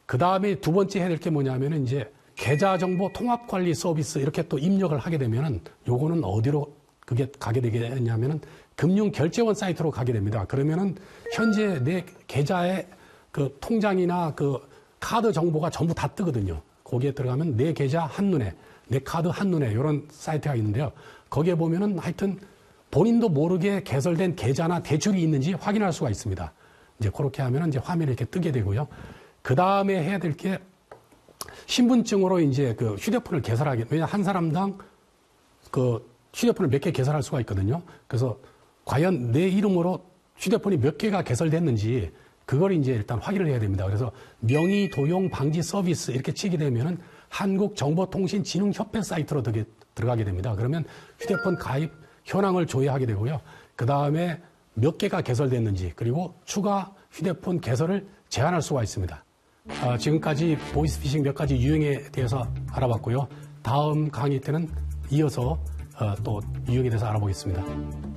그 다음에 두 번째 해야 될 게 뭐냐면은 이제 계좌정보 통합관리 서비스 이렇게 또 입력을 하게 되면은 요거는 어디로 그게 가게 되겠냐면은 금융결제원 사이트로 가게 됩니다. 그러면은 현재 내 계좌의 그 통장이나 그 카드 정보가 전부 다 뜨거든요. 거기에 들어가면 내 계좌 한눈에, 내 카드 한눈에 이런 사이트가 있는데요. 거기에 보면은 하여튼 본인도 모르게 개설된 계좌나 대출이 있는지 확인할 수가 있습니다. 이제 그렇게 하면은 이제 화면이 이렇게 뜨게 되고요. 그 다음에 해야 될 게 신분증으로 이제 그 휴대폰을 개설하게, 왜냐 한 사람당 그 휴대폰을 몇 개 개설할 수가 있거든요. 그래서 과연 내 이름으로 휴대폰이 몇 개가 개설됐는지 그걸 이제 일단 확인을 해야 됩니다. 그래서 명의 도용 방지 서비스 이렇게 치게 되면은 한국정보통신진흥협회 사이트로 들어가게 됩니다. 그러면 휴대폰 가입 현황을 조회하게 되고요. 그 다음에 몇 개가 개설됐는지 그리고 추가 휴대폰 개설을 제한할 수가 있습니다. 지금까지 보이스피싱 몇 가지 유형에 대해서 알아봤고요. 다음 강의 때는 이어서 또 유형에 대해서 알아보겠습니다.